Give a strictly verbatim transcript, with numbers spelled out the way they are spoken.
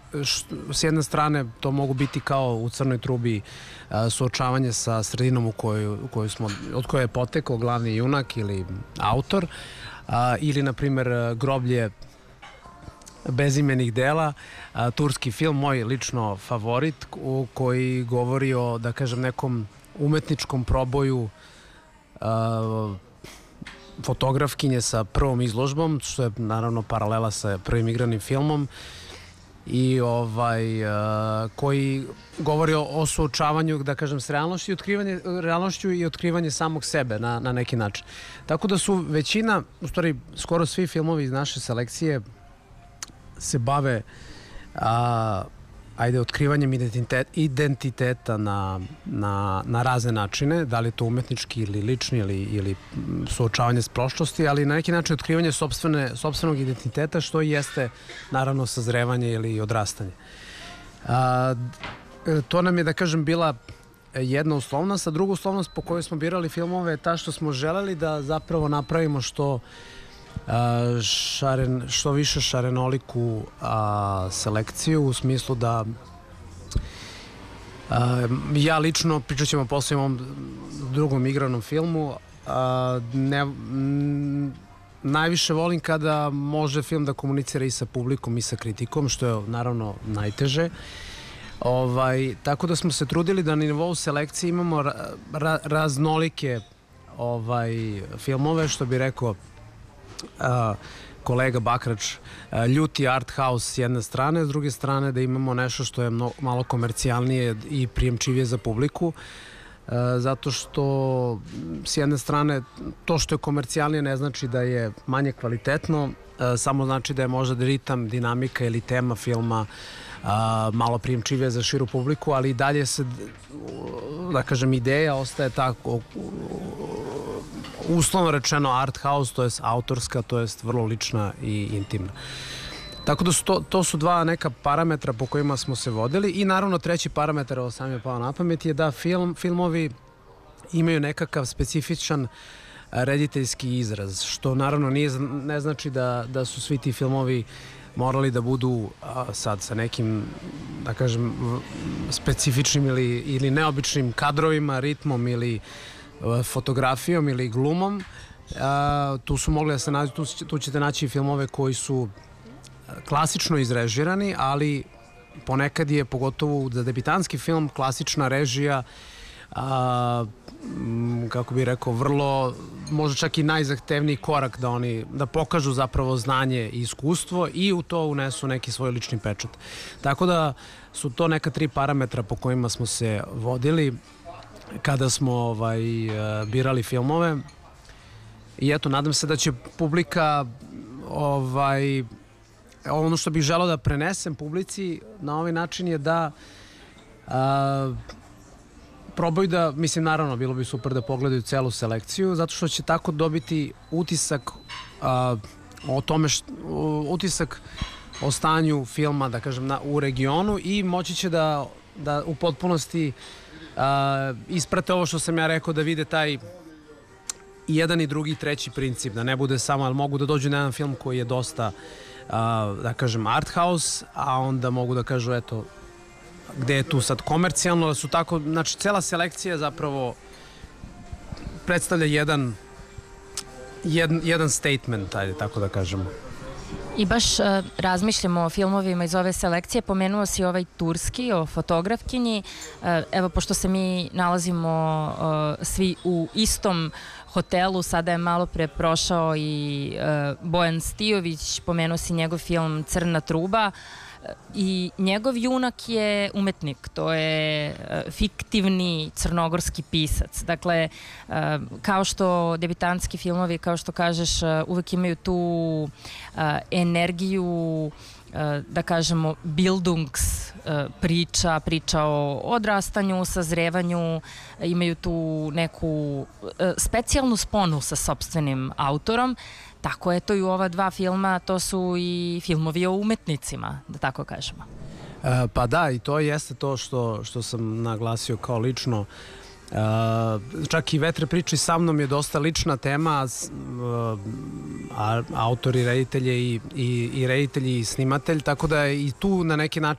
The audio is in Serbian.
s jedne strane to mogu biti kao u Crnoj trubi suočavanje sa sredinom u kojoj smo, od koje je potekao glavni junak ili autor, ili na primjer Groblje bezimenih dela, turski film, moj lično favorit, koji govori o, da kažem, nekom umetničkom proboju fotografkinje sa prvom izložbom, što je naravno paralela sa prvim igranim filmom, i ovaj koji govori o suočavanju, da kažem, s realnošću i otkrivanje realnošću i otkrivanje samog sebe na, na neki način. Tako da su većina, u stvari skoro svi filmovi iz naše selekcije se bave a, ajde, otkrivanjem identiteta, identiteta na, na, na razne načine, da li je to umetnički ili lični ili, ili suočavanje s prošlosti, ali na neki način otkrivanje sopstvene, sopstvenog identiteta, što jeste naravno sazrevanje ili odrastanje. A, to nam je, da kažem, bila jedna uslovnost, a druga uslovnost po kojoj smo birali filmove je ta što smo želeli da zapravo napravimo što Šaren, što više šarenoliku a, selekciju, u smislu da a, ja lično, pričat ćemo posle o ovom drugom igranom filmu, a, ne, m, najviše volim kada može film da komunicira i sa publikom i sa kritikom, što je naravno najteže. Ovaj, tako da smo se trudili da na nivou selekcije imamo ra, ra, raznolike ovaj, filmove, što bi rekao Uh, kolega Bakrač, uh, ljuti art house s jedne strane, s druge strane da imamo nešto što je mno, malo komercijalnije i prijemčivije za publiku, uh, zato što s jedne strane to što je komercijalnije ne znači da je manje kvalitetno, uh, samo znači da je možda ritam, dinamika ili tema filma uh, malo prijemčivije za širu publiku, ali i dalje se, da kažem, ideja ostaje tako uslovno rečeno art house, to jest autorska, to jest vrlo lična i intimna. Tako da su to, to su dva neka parametra po kojima smo se vodili, i naravno treći parametar, ovo sam je pao na pamet, je da film, filmovi imaju nekakav specifičan rediteljski izraz, što naravno nije, ne znači da, da su svi ti filmovi morali da budu a, sad sa nekim, da kažem, specifičnim ili, ili neobičnim kadrovima, ritmom ili fotografijom ili glumom. A, tu su mogli da se nađu, tu, tu ćete naći filmove koji su klasično izrežirani, ali ponekad je, pogotovo za debitanski film, klasična režija, a, kako bih rekao, vrlo, možda čak i najzahtevniji korak da oni, da pokažu zapravo znanje i iskustvo i u to unesu neki svoj lični pečat. Tako da su to neka tri parametra po kojima smo se vodili kada smo ovaj, birali filmove, i eto, nadam se da će publika, ovaj, ono što bih želeo da prenesem publici na ovaj način je da a, probaju da, mislim, naravno bilo bi super da pogledaju celu selekciju, zato što će tako dobiti utisak a, o tome što, utisak o stanju filma, da kažem, na, u regionu, i moći će da, da u potpunosti Uh, isprate ovo što sam ja rekao, da vide taj jedan i drugi i treći princip, da ne bude samo, ali mogu da dođu na jedan film koji je dosta, uh, da kažem, art house, a onda mogu da kažu, eto, gde je tu sad komercijalno, da su tako, znači cela selekcija zapravo predstavlja jedan jedan, jedan statement, ajde tako da kažemo. I baš uh, razmišljamo o filmovima iz ove selekcije, pomenuo si ovaj turski, o fotografkinji, uh, evo, pošto se mi nalazimo uh, svi u istom hotelu, sada je malo pre prošao i uh, Bojan Stijović, pomenuo si njegov film Crna truba, i njegov junak je umetnik, to je uh, fiktivni crnogorski pisac. Dakle, uh, kao što debitantski filmovi, kao što kažeš, uh, uvek imaju tu uh, energiju, uh, da kažemo, bildungs uh, priča, priča o odrastanju, sazrevanju, imaju tu neku uh, specijalnu sponu sa sopstvenim autorom. Tako je to i u ova dva filma, to su i filmovi o umetnicima, da tako kažemo. E, pa da, i to jeste to što, što sam naglasio kao lično. E, čak i Vetre priči sa mnom je dosta lična tema, a, autor i reditelj i, i, i reditelj i snimatelj, tako da i tu na neki način